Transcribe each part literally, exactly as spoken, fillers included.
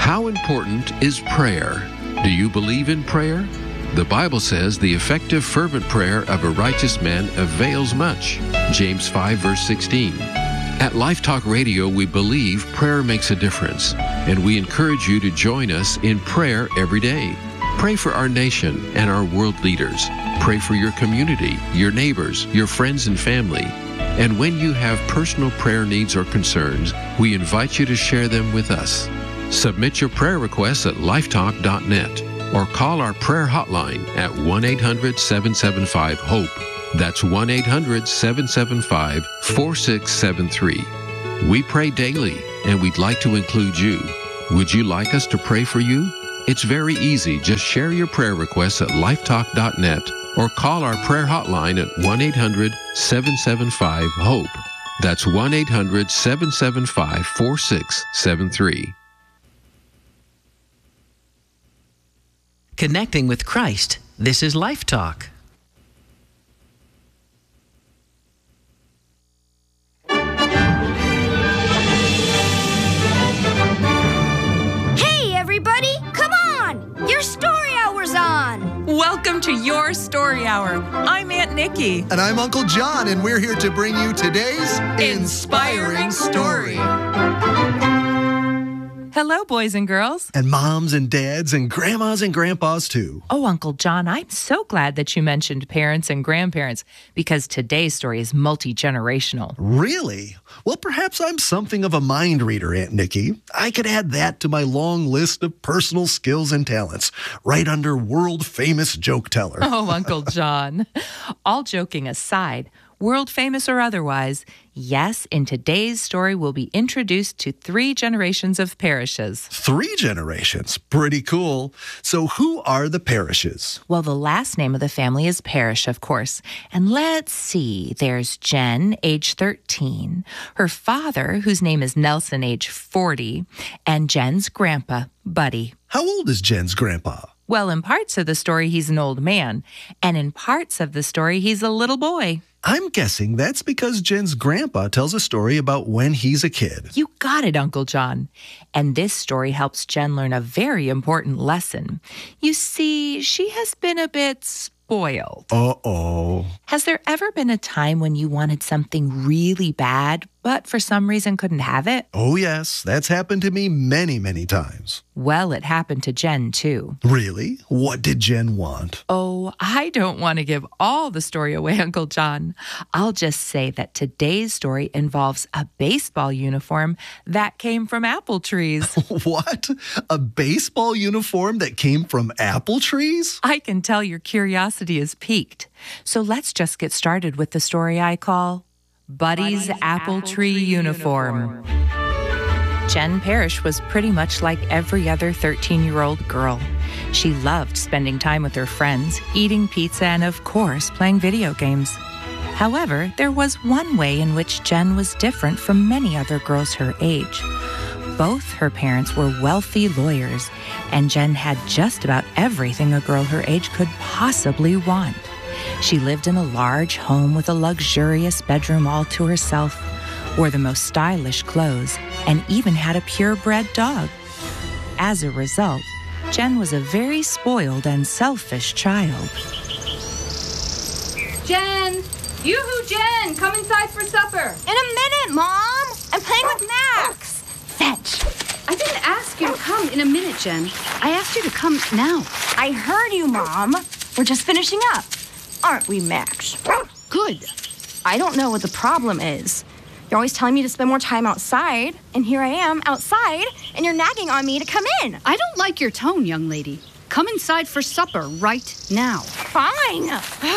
How important is prayer? Do you believe in prayer? The Bible says the effective fervent prayer of a righteous man avails much. James five verse sixteen. At Life Talk Radio, we believe prayer makes a difference, and we encourage you to join us in prayer every day. Pray for our nation and our world leaders. Pray for your community, your neighbors, your friends and family. And when you have personal prayer needs or concerns, we invite you to share them with us. Submit your prayer requests at lifetalk dot net or call our prayer hotline at one eight hundred seven seven five HOPE. That's one eight hundred seven seven five four six seven three. We pray daily, and we'd like to include you. Would you like us to pray for you? It's very easy. Just share your prayer requests at lifetalk dot net or call our prayer hotline at one eight hundred seven seven five HOPE. That's one eight hundred seven seven five four six seven three. Connecting with Christ. This is Life Talk. Welcome to Your Story Hour. I'm Aunt Nikki. And I'm Uncle John, and we're here to bring you today's Inspiring Story. Hello, boys and girls. And moms and dads and grandmas and grandpas, too. Oh, Uncle John, I'm so glad that you mentioned parents and grandparents, because today's story is multi-generational. Really? Well, perhaps I'm something of a mind reader, Aunt Nikki. I could add that to my long list of personal skills and talents, right under world-famous joke teller. Oh, Uncle John. All joking aside, world famous or otherwise, yes, in today's story we'll be introduced to three generations of parishes. Three generations? Pretty cool. So who are the parishes? Well, the last name of the family is Parish, of course. And let's see, there's Jen, age thirteen, her father, whose name is Nelson, age forty, and Jen's grandpa, Buddy. How old is Jen's grandpa? Well, in parts of the story, he's an old man, and in parts of the story, he's a little boy. I'm guessing that's because Jen's grandpa tells a story about when he's a kid. You got it, Uncle John. And this story helps Jen learn a very important lesson. You see, she has been a bit spoiled. Uh-oh. Has there ever been a time when you wanted something really bad, but for some reason couldn't have it? Oh, yes. That's happened to me many, many times. Well, it happened to Jen, too. Really? What did Jen want? Oh, I don't want to give all the story away, Uncle John. I'll just say that today's story involves a baseball uniform that came from apple trees. What? A baseball uniform that came from apple trees? I can tell your curiosity is piqued. So let's just get started with the story I call Buddy's, Buddy's Apple, Apple Tree, Tree Uniform. Uniform. Jen Parish was pretty much like every other thirteen-year-old girl. She loved spending time with her friends, eating pizza, and of course, playing video games. However, there was one way in which Jen was different from many other girls her age. Both her parents were wealthy lawyers, and Jen had just about everything a girl her age could possibly want. She lived in a large home with a luxurious bedroom all to herself, wore the most stylish clothes, and even had a purebred dog. As a result, Jen was a very spoiled and selfish child. Jen! Yoo-hoo, Jen! Come inside for supper! In a minute, Mom! I'm playing with Max! Fetch! I didn't ask you to come in a minute, Jen. I asked you to come now. I heard you, Mom. We're just finishing up. Aren't we, Max? Good. I don't know what the problem is. You're always telling me to spend more time outside, and here I am outside, and you're nagging on me to come in. I don't like your tone, young lady. Come inside for supper right now. Fine.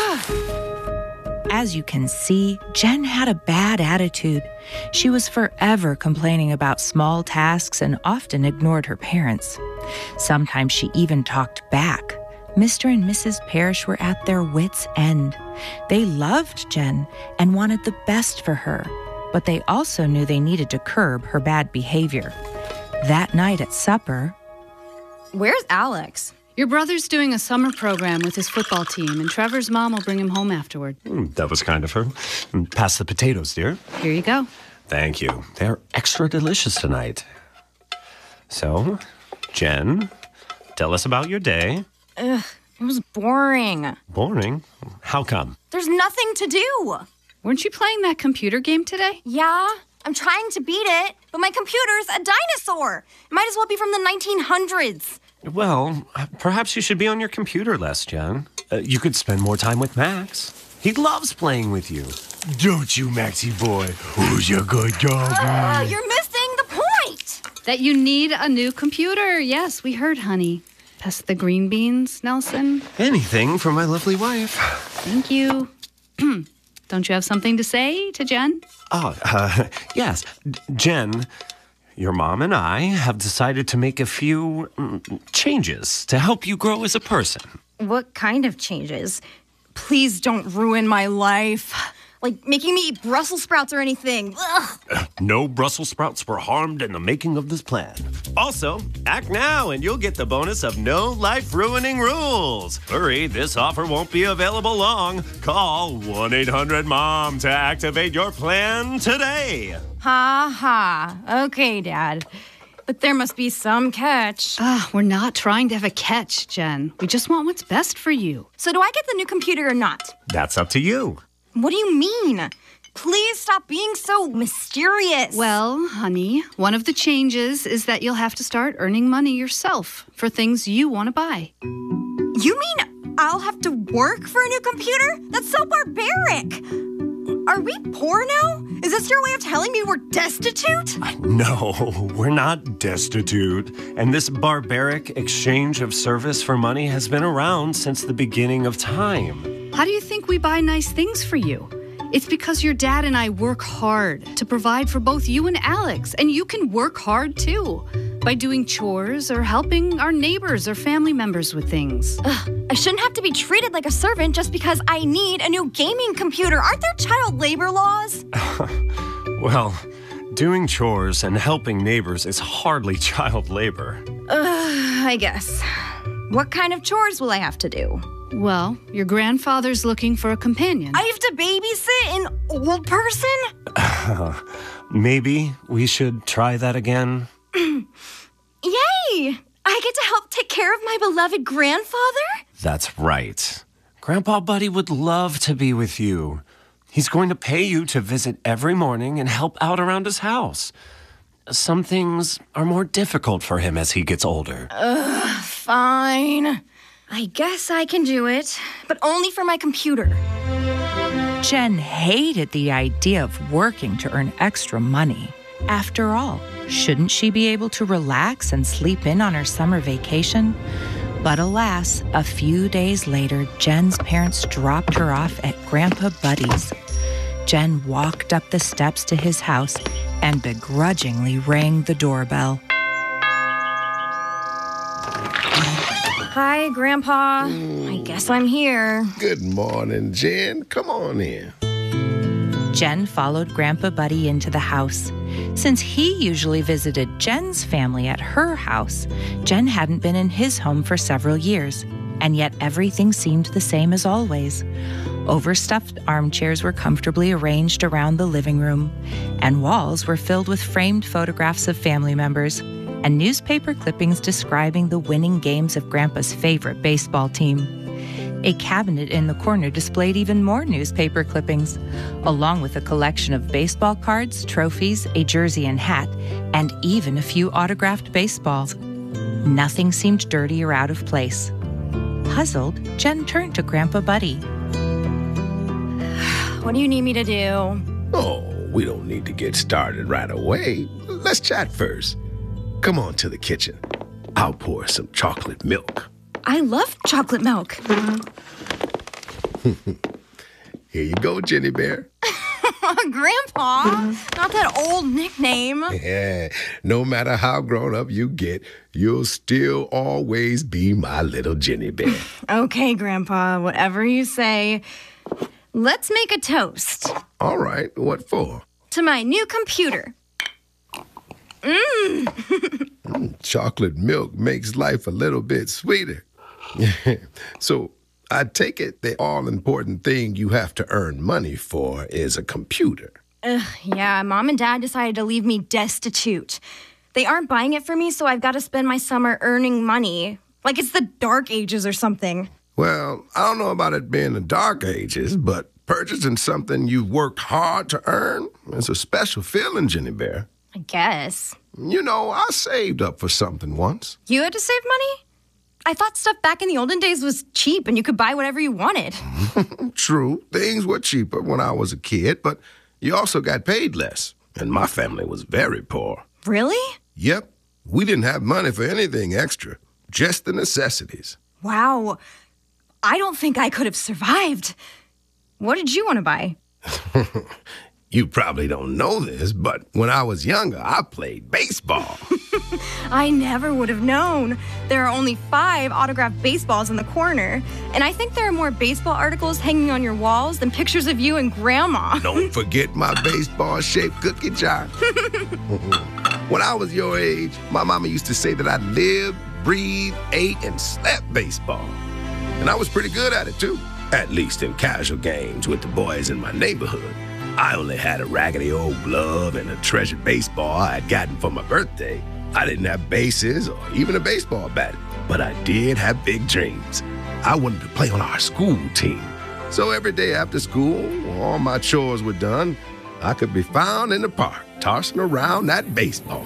As you can see, Jen had a bad attitude. She was forever complaining about small tasks and often ignored her parents. Sometimes she even talked back. Mister and Missus Parish were at their wits' end. They loved Jen and wanted the best for her, but they also knew they needed to curb her bad behavior. That night at supper... Where's Alex? Your brother's doing a summer program with his football team, and Trevor's mom will bring him home afterward. Mm, that was kind of her. Pass the potatoes, dear. Here you go. Thank you. They're extra delicious tonight. So, Jen, tell us about your day. Ugh, it was boring. Boring? How come? There's nothing to do. Weren't you playing that computer game today? Yeah, I'm trying to beat it, but my computer's a dinosaur. It might as well be from the nineteen hundreds. Well, perhaps you should be on your computer less, Jen. Uh, you could spend more time with Max. He loves playing with you. Don't you, Maxie boy? Who's your good dog? Uh, you're missing the point. That you need a new computer. Yes, we heard, honey. Pass the green beans, Nelson. Anything for my lovely wife. Thank you. Don't you have something to say to Jen? Oh, uh, yes. D- Jen, your mom and I have decided to make a few mm, changes to help you grow as a person. What kind of changes? Please don't ruin my life. Like making me eat Brussels sprouts or anything. Ugh. No Brussels sprouts were harmed in the making of this plan. Also, act now and you'll get the bonus of no life-ruining rules. Hurry, this offer won't be available long. Call one eight hundred mom to activate your plan today. Ha ha. Okay, Dad. But there must be some catch. Ah, we're not trying to have a catch, Jen. We just want what's best for you. So do I get the new computer or not? That's up to you. What do you mean? Please stop being so mysterious. Well, honey, one of the changes is that you'll have to start earning money yourself for things you want to buy. You mean I'll have to work for a new computer? That's so barbaric. Are we poor now? Is this your way of telling me we're destitute? No, we're not destitute. And this barbaric exchange of service for money has been around since the beginning of time. How do you think we buy nice things for you? It's because your dad and I work hard to provide for both you and Alex, and you can work hard too by doing chores or helping our neighbors or family members with things. Ugh, I shouldn't have to be treated like a servant just because I need a new gaming computer. Aren't there child labor laws? Well, doing chores and helping neighbors is hardly child labor. Ugh, I guess. What kind of chores will I have to do? Well, your grandfather's looking for a companion. I have to babysit an old person? Uh, maybe we should try that again. Yay! I get to help take care of my beloved grandfather? That's right. Grandpa Buddy would love to be with you. He's going to pay you to visit every morning and help out around his house. Some things are more difficult for him as he gets older. Ugh, fine. I guess I can do it, but only for my computer. Jen hated the idea of working to earn extra money. After all, shouldn't she be able to relax and sleep in on her summer vacation? But alas, a few days later, Jen's parents dropped her off at Grandpa Buddy's. Jen walked up the steps to his house and begrudgingly rang the doorbell. Hi, Grandpa. I guess I'm here. Good morning, Jen. Come on in. Jen followed Grandpa Buddy into the house. Since he usually visited Jen's family at her house, Jen hadn't been in his home for several years, and yet everything seemed the same as always. Overstuffed armchairs were comfortably arranged around the living room, and walls were filled with framed photographs of family members and newspaper clippings describing the winning games of Grandpa's favorite baseball team. A cabinet in the corner displayed even more newspaper clippings, along with a collection of baseball cards, trophies, a jersey and hat, and even a few autographed baseballs. Nothing seemed dirty or out of place. Puzzled, Jen turned to Grandpa Buddy. What do you need me to do? Oh, we don't need to get started right away. Let's chat first. Come on to the kitchen. I'll pour some chocolate milk. I love chocolate milk. Here you go, Jenny Bear. Grandpa, not that old nickname. Yeah, no matter how grown up you get, you'll still always be my little Jenny Bear. Okay, Grandpa, whatever you say. Let's make a toast. All right, what for? To my new computer. Mmm. mm, chocolate milk makes life a little bit sweeter. So I take it the all-important thing you have to earn money for is a computer. Ugh, yeah, Mom and Dad decided to leave me destitute. They aren't buying it for me, so I've got to spend my summer earning money. Like it's the Dark Ages or something. Well, I don't know about it being the Dark Ages, but purchasing something you've worked hard to earn is a special feeling, Jenny Bear. I guess. You know, I saved up for something once. You had to save money? I thought stuff back in the olden days was cheap and you could buy whatever you wanted. True, things were cheaper when I was a kid, but you also got paid less. And my family was very poor. Really? Yep. We didn't have money for anything extra, just the necessities. Wow. I don't think I could have survived. What did you want to buy? You probably don't know this, but when I was younger, I played baseball. I never would have known. There are only five autographed baseballs in the corner, and I think there are more baseball articles hanging on your walls than pictures of you and Grandma. Don't forget my baseball-shaped cookie jar. When I was your age, my mama used to say that I lived, breathed, ate, and slept baseball. And I was pretty good at it, too. At least in casual games with the boys in my neighborhood. I only had a raggedy old glove and a treasured baseball I had gotten for my birthday. I didn't have bases or even a baseball bat, but I did have big dreams. I wanted to play on our school team. So every day after school, when all my chores were done, I could be found in the park, tossing around that baseball.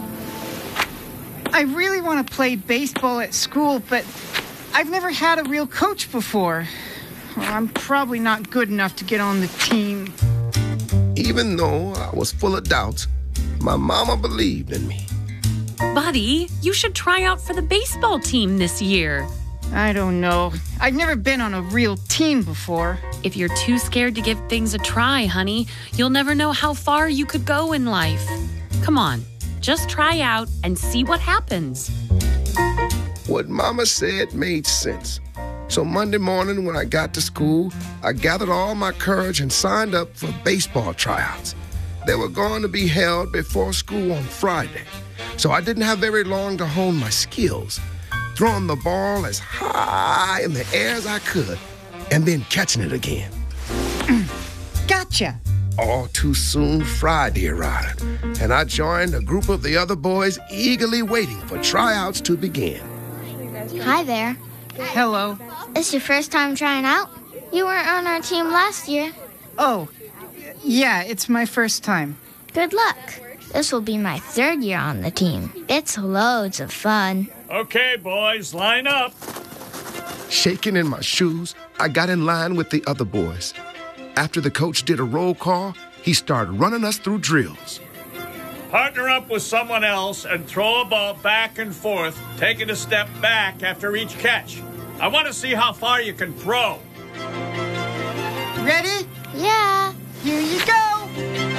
I really want to play baseball at school, but I've never had a real coach before. Well, I'm probably not good enough to get on the team. Even though I was full of doubts, my mama believed in me. Buddy, you should try out for the baseball team this year. I don't know. I've never been on a real team before. If you're too scared to give things a try, honey, you'll never know how far you could go in life. Come on, just try out and see what happens. What Mama said made sense. So Monday morning when I got to school, I gathered all my courage and signed up for baseball tryouts. They were going to be held before school on Friday, so I didn't have very long to hone my skills, throwing the ball as high in the air as I could, and then catching it again. Gotcha. All too soon, Friday arrived, and I joined a group of the other boys eagerly waiting for tryouts to begin. Hi there. Hello. It's your first time trying out? You weren't on our team last year. Oh, yeah, it's my first time. Good luck. This will be my third year on the team. It's loads of fun. Okay, boys, line up. Shaking in my shoes, I got in line with the other boys. After the coach did a roll call, he started running us through drills. Partner up with someone else and throw a ball back and forth, taking a step back after each catch. I want to see how far you can throw. Ready? Yeah. Here you go.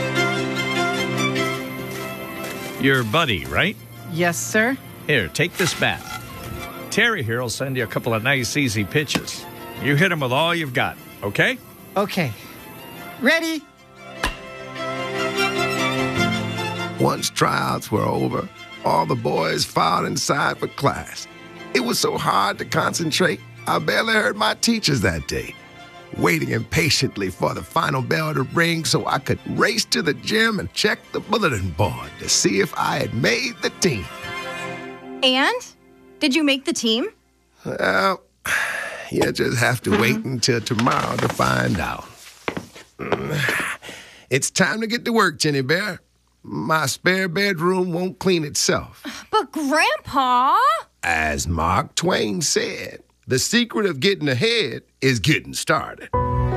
You're Buddy, right? Yes, sir. Here, take this bat. Terry here will send you a couple of nice, easy pitches. You hit them with all you've got, okay? Okay. Ready? Once tryouts were over, all the boys filed inside for class. It was so hard to concentrate, I barely heard my teachers that day, waiting impatiently for the final bell to ring so I could race to the gym and check the bulletin board to see if I had made the team. And? Did you make the team? Well, you just have to wait until tomorrow to find out. It's time to get to work, Jenny Bear. My spare bedroom won't clean itself. But Grandpa... As Mark Twain said, the secret of getting ahead is getting started.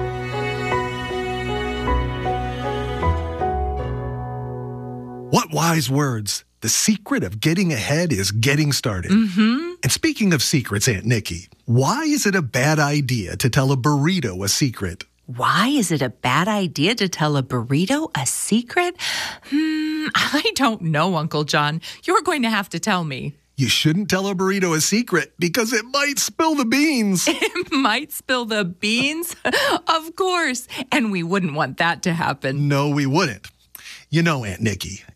What wise words. The secret of getting ahead is getting started. Mm-hmm. And speaking of secrets, Aunt Nikki, why is it a bad idea to tell a burrito a secret? Why is it a bad idea to tell a burrito a secret? Hmm, I don't know, Uncle John. You're going to have to tell me. You shouldn't tell a burrito a secret because it might spill the beans. It might spill the beans? Of course. And we wouldn't want that to happen. No, we wouldn't. You know, Aunt Nikki,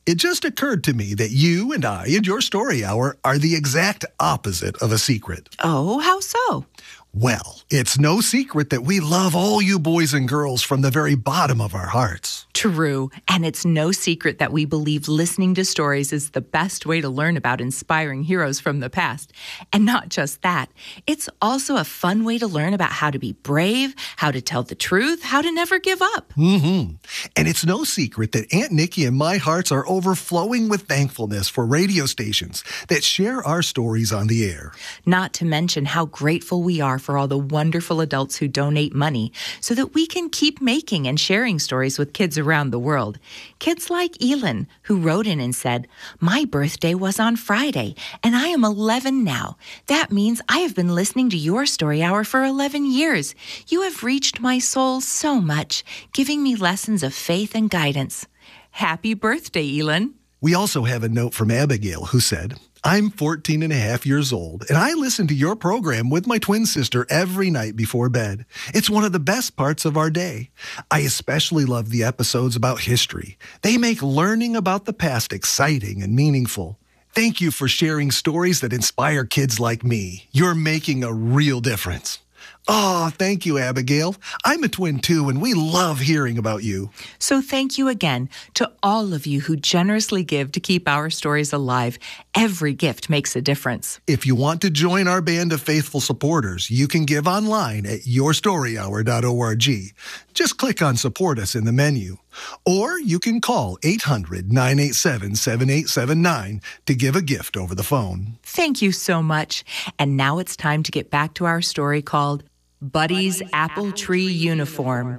It just occurred to me that you and I and your story hour are the exact opposite of a secret. Oh, how so? Well, it's no secret that we love all you boys and girls from the very bottom of our hearts. True, and it's no secret that we believe listening to stories is the best way to learn about inspiring heroes from the past. And not just that, it's also a fun way to learn about how to be brave, how to tell the truth, how to never give up. Mm-hmm. And it's no secret that Aunt Nikki and my hearts are overflowing with thankfulness for radio stations that share our stories on the air. Not to mention how grateful we are for all the wonderful adults who donate money so that we can keep making and sharing stories with kids around the world. Kids like Elin, who wrote in and said, "My birthday was on Friday, and I am eleven now. That means I have been listening to your story hour for eleven years. You have reached my soul so much, giving me lessons of faith and guidance." Happy birthday, Elin. We also have a note from Abigail who said, "I'm fourteen and a half years old, and I listen to your program with my twin sister every night before bed. It's one of the best parts of our day. I especially love the episodes about history. They make learning about the past exciting and meaningful. Thank you for sharing stories that inspire kids like me. You're making a real difference." Oh, thank you, Abigail. I'm a twin, too, and we love hearing about you. So thank you again to all of you who generously give to keep our stories alive. Every gift makes a difference. If you want to join our band of faithful supporters, you can give online at your story hour dot org. Just click on Support Us in the menu. Or you can call eight hundred, nine eight seven, seven eight seven nine to give a gift over the phone. Thank you so much. And now it's time to get back to our story called Buddy's Apple Tree Uniform.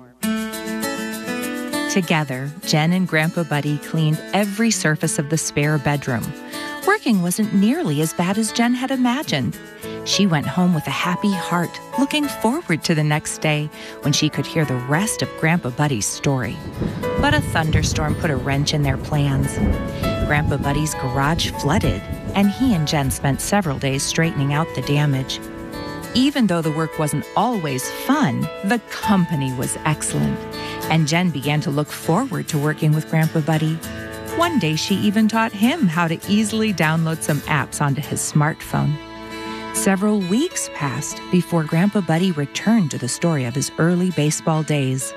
Together, Jen and Grandpa Buddy cleaned every surface of the spare bedroom. Working wasn't nearly as bad as Jen had imagined. She went home with a happy heart, looking forward to the next day when she could hear the rest of Grandpa Buddy's story. But a thunderstorm put a wrench in their plans. Grandpa Buddy's garage flooded, and he and Jen spent several days straightening out the damage. Even though the work wasn't always fun, the company was excellent, and Jen began to look forward to working with Grandpa Buddy. One day she even taught him how to easily download some apps onto his smartphone. Several weeks passed before Grandpa Buddy returned to the story of his early baseball days.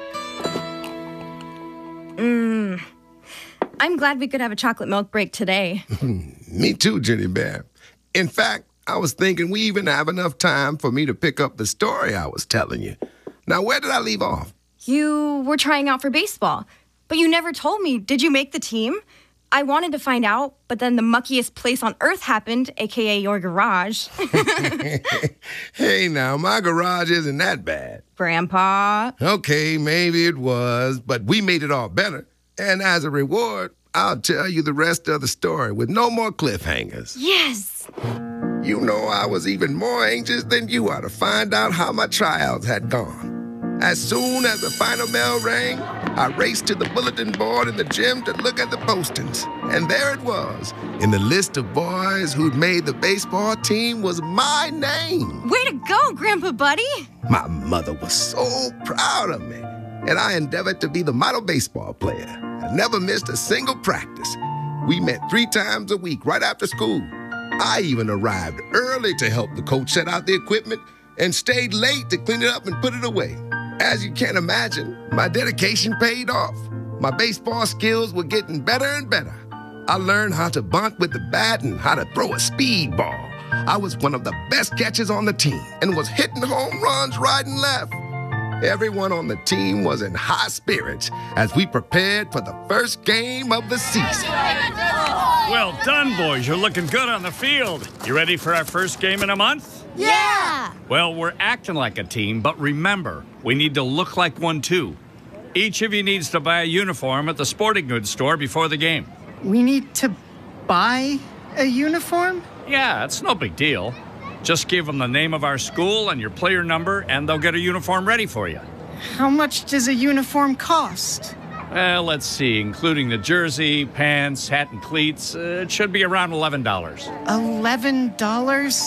Mmm. I'm glad we could have a chocolate milk break today. Me too, Jenny Bear. In fact, I was thinking we even have enough time for me to pick up the story I was telling you. Now, where did I leave off? You were trying out for baseball, but you never told me. Did you make the team? I wanted to find out, but then the muckiest place on earth happened, a k a your garage. Hey, now, my garage isn't that bad. Grandpa. Okay, maybe it was, but we made it all better. And as a reward, I'll tell you the rest of the story with no more cliffhangers. Yes. You know, I was even more anxious than you are to find out how my tryouts had gone. As soon as the final bell rang, I raced to the bulletin board in the gym to look at the postings. And there it was. In the list of boys who'd made the baseball team was my name. Way to go, Grandpa Buddy. My mother was so proud of me. And I endeavored to be the model baseball player. I never missed a single practice. We met three times a week right after school. I even arrived early to help the coach set out the equipment and stayed late to clean it up and put it away. As you can imagine, my dedication paid off. My baseball skills were getting better and better. I learned how to bunt with the bat and how to throw a speed ball. I was one of the best catchers on the team and was hitting home runs right and left. Everyone on the team was in high spirits as we prepared for the first game of the season. Well done, boys. You're looking good on the field. You ready for our first game in a month? Yeah! Well, we're acting like a team, but remember, we need to look like one, too. Each of you needs to buy a uniform at the sporting goods store before the game. We need to buy a uniform? Yeah, it's no big deal. Just give them the name of our school and your player number, and they'll get a uniform ready for you. How much does a uniform cost? Well, let's see. Including the jersey, pants, hat, and cleats, uh, it should be around eleven dollars. eleven dollars?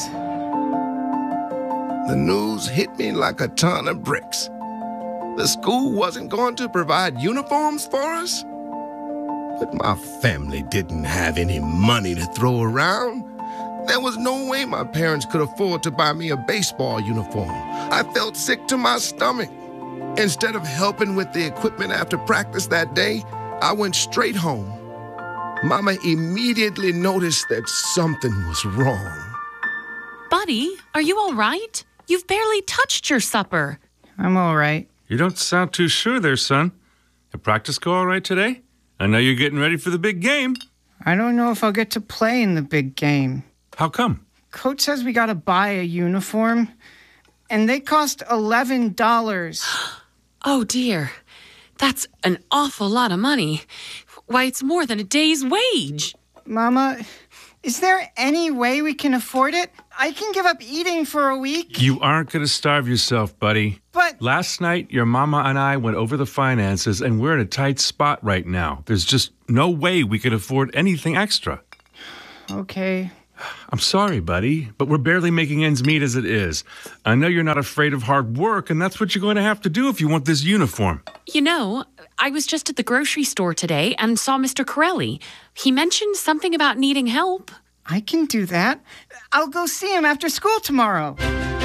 The news hit me like a ton of bricks. The school wasn't going to provide uniforms for us? But my family didn't have any money to throw around. There was no way my parents could afford to buy me a baseball uniform. I felt sick to my stomach. Instead of helping with the equipment after practice that day, I went straight home. Mama immediately noticed that something was wrong. Buddy, are you all right? You've barely touched your supper. I'm all right. You don't sound too sure there, son. Did practice go all right today? I know you're getting ready for the big game. I don't know if I'll get to play in the big game. How come? Coach says we gotta buy a uniform, and they cost eleven dollars. Oh, dear. That's an awful lot of money. Why, it's more than a day's wage. Mama, is there any way we can afford it? I can give up eating for a week. You aren't going to starve yourself, buddy. But last night, your mama and I went over the finances, and we're in a tight spot right now. There's just no way we could afford anything extra. Okay. I'm sorry, buddy, but we're barely making ends meet as it is. I know you're not afraid of hard work, and that's what you're going to have to do if you want this uniform. You know, I was just at the grocery store today and saw Mister Corelli. He mentioned something about needing help. I can do that. I'll go see him after school tomorrow.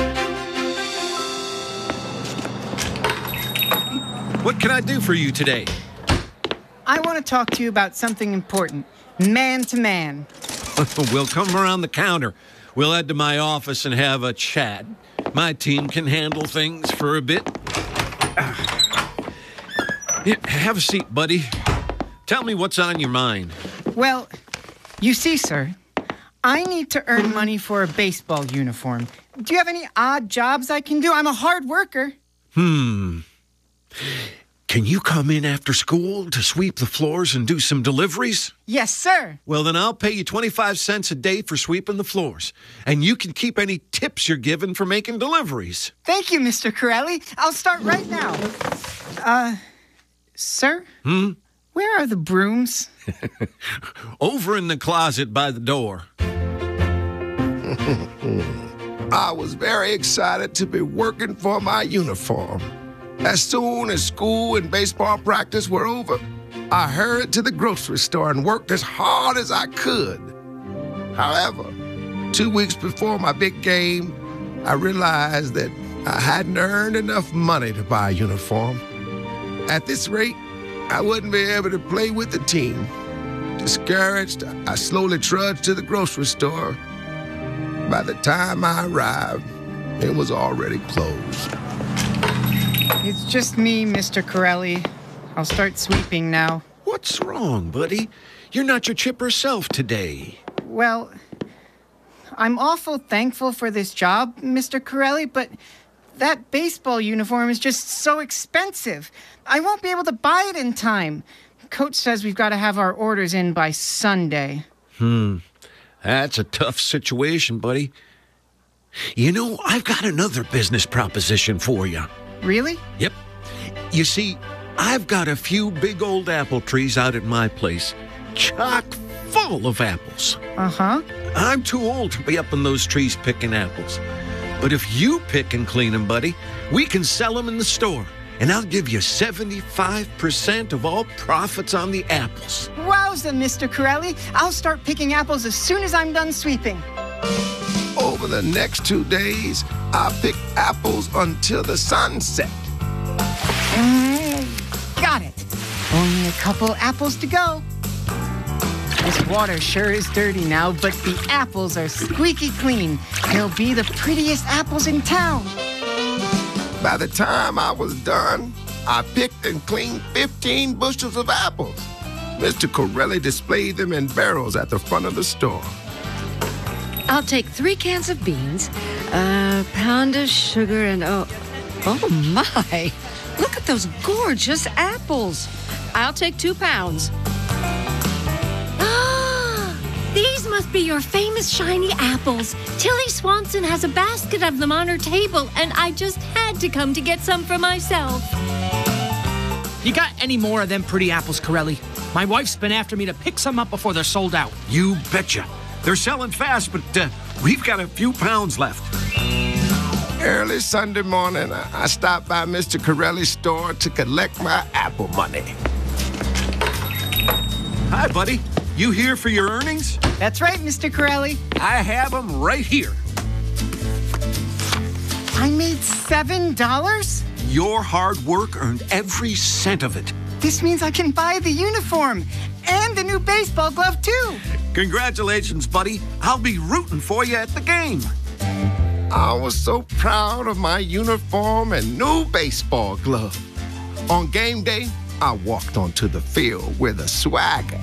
What can I do for you today? I want to talk to you about something important. Man to man. We'll come around the counter. We'll head to my office and have a chat. My team can handle things for a bit. Yeah, have a seat, buddy. Tell me what's on your mind. Well, you see, sir, I need to earn money for a baseball uniform. Do you have any odd jobs I can do? I'm a hard worker. Hmm. Can you come in after school to sweep the floors and do some deliveries? Yes, sir. Well, then I'll pay you twenty-five cents a day for sweeping the floors. And you can keep any tips you're given for making deliveries. Thank you, Mister Corelli. I'll start right now. Uh, sir? Hmm? Where are the brooms? Over in the closet by the door. I was very excited to be working for my uniform. As soon as school and baseball practice were over, I hurried to the grocery store and worked as hard as I could. However, two weeks before my big game, I realized that I hadn't earned enough money to buy a uniform. At this rate, I wouldn't be able to play with the team. Discouraged, I slowly trudged to the grocery store. By the time I arrived, it was already closed. It's just me, Mister Corelli. I'll start sweeping now. What's wrong, buddy? You're not your chipper self today. Well, I'm awful thankful for this job, Mister Corelli, but that baseball uniform is just so expensive. I won't be able to buy it in time. Coach says we've got to have our orders in by Sunday. Hmm. That's a tough situation, buddy. You know, I've got another business proposition for you. Really? Yep. You see, I've got a few big old apple trees out at my place, chock full of apples. Uh-huh. I'm too old to be up in those trees picking apples. But if you pick and clean them, buddy, we can sell them in the store. And I'll give you seventy-five percent of all profits on the apples. Wowza, Mister Corelli. I'll start picking apples as soon as I'm done sweeping. Over the next two days, I picked apples until the sun set. Mm, got it. Only a couple apples to go. This water sure is dirty now, but the apples are squeaky clean. They'll be the prettiest apples in town. By the time I was done, I picked and cleaned fifteen bushels of apples. Mister Corelli displayed them in barrels at the front of the store. I'll take three cans of beans, a pound of sugar, and oh, oh my! Look at those gorgeous apples. I'll take two pounds. These must be your famous shiny apples. Tilly Swanson has a basket of them on her table, and I just had to come to get some for myself. You got any more of them pretty apples, Corelli? My wife's been after me to pick some up before they're sold out. You betcha. They're selling fast, but uh, we've got a few pounds left. Early Sunday morning, I stopped by Mister Corelli's store to collect my apple money. Hi, buddy. You here for your earnings? That's right, Mister Corelli. I have them right here. I made seven dollars? Your hard work earned every cent of it. This means I can buy the uniform and the new baseball glove, too. Congratulations, buddy. I'll be rooting for you at the game. I was so proud of my uniform and new baseball glove. On game day, I walked onto the field with a swagger.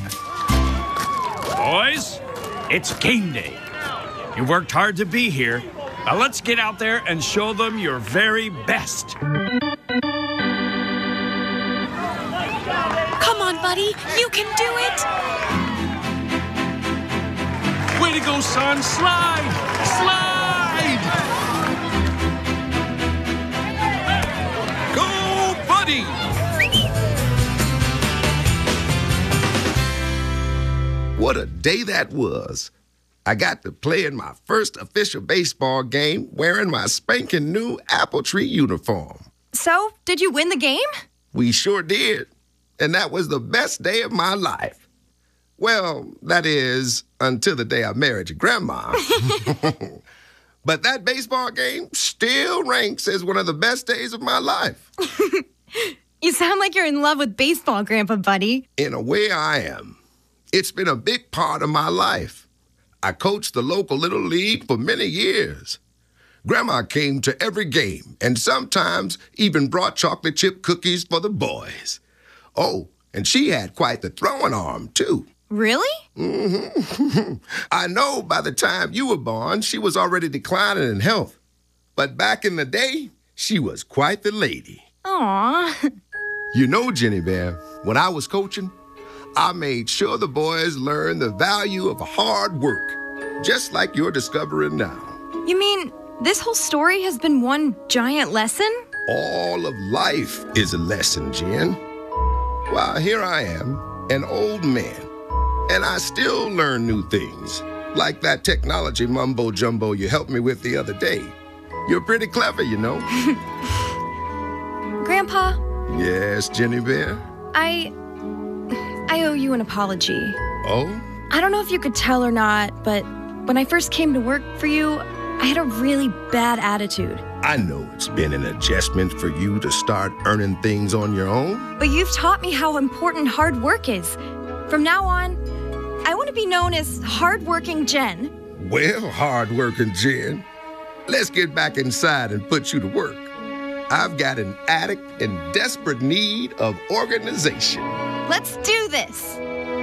Boys, it's game day. You worked hard to be here. Now let's get out there and show them your very best. Come on, buddy. You can do it. Way to go, son. Slide! Slide! Go, buddy! What a day that was. I got to play in my first official baseball game wearing my spanking new apple tree uniform. So, did you win the game? We sure did. And that was the best day of my life. Well, that is, until the day I married your grandma. But that baseball game still ranks as one of the best days of my life. You sound like you're in love with baseball, Grandpa Buddy. In a way, I am. It's been a big part of my life. I coached the local Little League for many years. Grandma came to every game and sometimes even brought chocolate chip cookies for the boys. Oh, and she had quite the throwing arm, too. Really? Mm-hmm. I know by the time you were born, she was already declining in health. But back in the day, she was quite the lady. Aw. You know, Jenny Bear, when I was coaching, I made sure the boys learned the value of hard work, just like you're discovering now. You mean this whole story has been one giant lesson? All of life is a lesson, Jen. Well, here I am, an old man, and I still learn new things, like that technology mumbo-jumbo you helped me with the other day. You're pretty clever, you know. Grandpa? Yes, Jenny Bear? I... I owe you an apology. Oh? I don't know if you could tell or not, but when I first came to work for you, I had a really bad attitude. I know it's been an adjustment for you to start earning things on your own. But you've taught me how important hard work is. From now on, I want to be known as Hardworking Jen. Well, hardworking Jen, let's get back inside and put you to work. I've got an addict in desperate need of organization. Let's do this.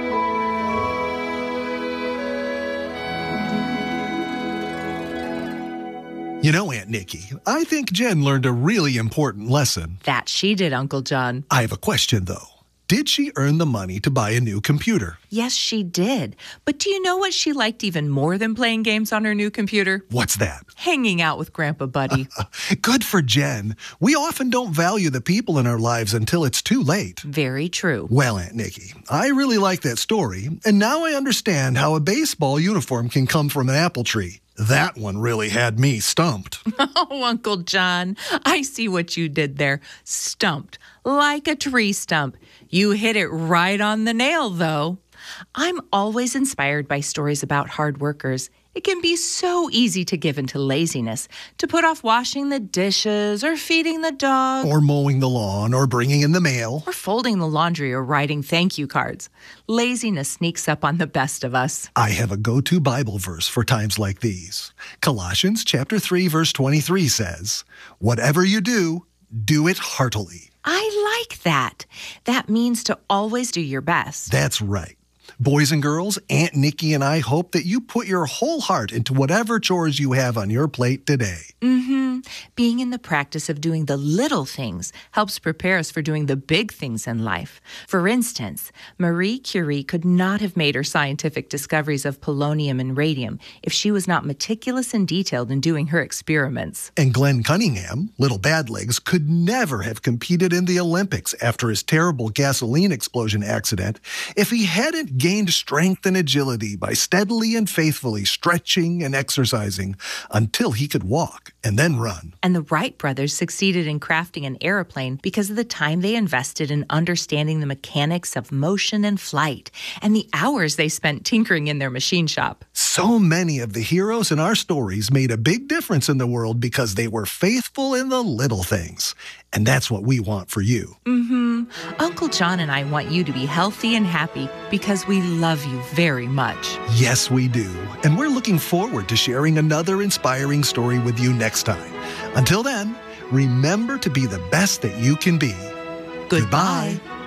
You know, Aunt Nikki, I think Jen learned a really important lesson. That she did, Uncle John. I have a question, though. Did she earn the money to buy a new computer? Yes, she did. But do you know what she liked even more than playing games on her new computer? What's that? Hanging out with Grandpa Buddy. Good for Jen. We often don't value the people in our lives until it's too late. Very true. Well, Aunt Nikki, I really like that story, and now I understand how a baseball uniform can come from an apple tree. That one really had me stumped. Oh, Uncle John, I see what you did there. Stumped, like a tree stump. You hit it right on the nail, though. I'm always inspired by stories about hard workers. It can be so easy to give into laziness, to put off washing the dishes or feeding the dog. Or mowing the lawn or bringing in the mail. Or folding the laundry or writing thank you cards. Laziness sneaks up on the best of us. I have a go-to Bible verse for times like these. Colossians chapter three, verse twenty-three says, "Whatever you do, do it heartily." I like that. That means to always do your best. That's right. Boys and girls, Aunt Nikki and I hope that you put your whole heart into whatever chores you have on your plate today. Mm-hmm. Being in the practice of doing the little things helps prepare us for doing the big things in life. For instance, Marie Curie could not have made her scientific discoveries of polonium and radium if she was not meticulous and detailed in doing her experiments. And Glenn Cunningham, Little Bad Legs, could never have competed in the Olympics after his terrible gasoline explosion accident if he hadn't gained strength and agility by steadily and faithfully stretching and exercising until he could walk and then run. And the Wright brothers succeeded in crafting an airplane because of the time they invested in understanding the mechanics of motion and flight, and the hours they spent tinkering in their machine shop. So many of the heroes in our stories made a big difference in the world because they were faithful in the little things. And that's what we want for you. Mm-hmm. Uncle John and I want you to be healthy and happy because we love you very much. Yes, we do. And we're looking forward to sharing another inspiring story with you next time. Until then, remember to be the best that you can be. Goodbye. Goodbye.